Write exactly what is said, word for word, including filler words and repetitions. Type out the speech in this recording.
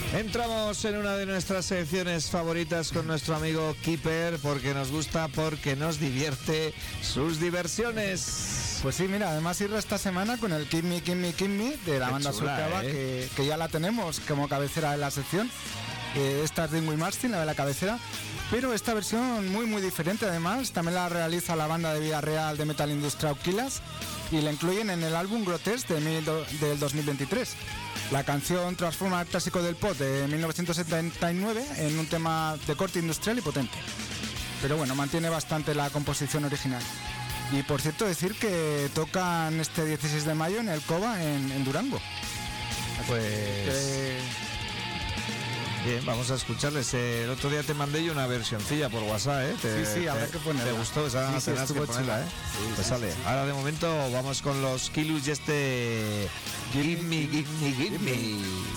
Entramos en una de nuestras secciones favoritas con nuestro amigo Keeper, porque nos gusta, porque nos divierte sus diversiones. Pues sí, mira, además cierra esta semana con el Keep Me, Keep Me, Keep Me de la Qué banda chula, Soulcava, ¿eh? que, que ya la tenemos como cabecera de la sección. Eh, esta es de Ingrid Martin, la de la cabecera, pero esta versión muy muy diferente. Además también la realiza la banda de Villarreal de Metal Industrial Killers y la incluyen en el álbum Grotesque de mil, del dos mil veintitrés. La canción transforma el clásico del pop de mil novecientos setenta y nueve en un tema de corte industrial y potente, pero bueno, mantiene bastante la composición original. Y por cierto, decir que tocan este dieciséis de mayo en el Cova en, en Durango. Pues que... bien, vamos a escucharles. El otro día te mandé yo una versioncilla por WhatsApp, ¿eh? Te, sí, sí, habrá te, que ponerla. ¿Te gustó? Esa Sí, sí, tendrás que estuvo ponerla, chula. ¿eh? Sí, pues sí, sale. sí. Ahora de momento vamos con los Kilus y este Give Me, Give Me, Give Me.